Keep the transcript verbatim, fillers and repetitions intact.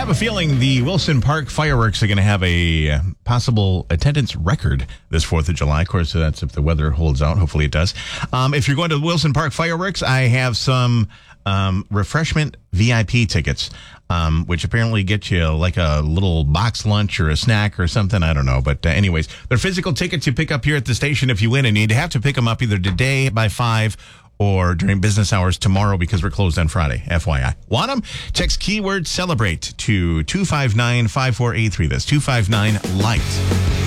have a feeling the Wilson Park fireworks are going to have a possible attendance record this fourth of July. Of course, that's if the weather holds out. Hopefully it does. Um, if you're going to the Wilson Park fireworks, I have some um, refreshment V I P tickets, um, which apparently get you like a little box lunch or a snack or something. I don't know. But uh, anyways, they're physical tickets you pick up here at the station if you win, and you'd have to pick them up either today by five or during business hours tomorrow because we're closed on Friday, F Y I. Want them? Text keyword celebrate to two five nine, five four eight three. That's two five nine, light.